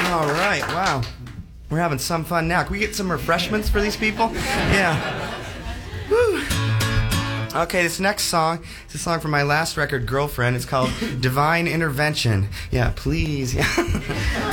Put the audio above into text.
All right, wow. We're having some fun now. Can we get some refreshments for these people? Yeah. Woo. Okay, this next song is a song from my last record, Girlfriend. It's called Divine Intervention. Yeah, please. Yeah.